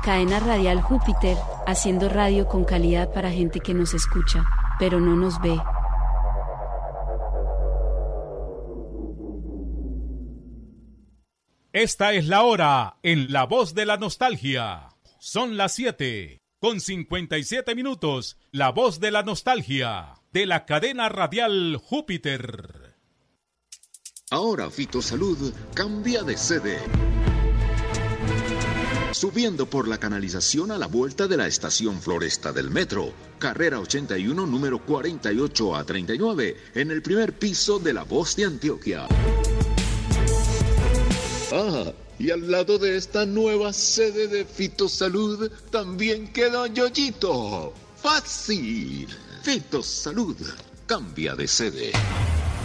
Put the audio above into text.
Cadena Radial Júpiter, haciendo radio con calidad para gente que nos escucha, pero no nos ve. Esta es la hora en La Voz de la Nostalgia. Son las 7:57. La Voz de la Nostalgia, de la cadena radial Júpiter. Ahora Fitosalud cambia de sede. Subiendo por la canalización a la vuelta de la estación Floresta del Metro, carrera 81, número 48A39, en el primer piso de La Voz de Antioquia. Ah, y al lado de esta nueva sede de Fitosalud también queda Yoyito. ¡Fácil! Fitosalud cambia de sede.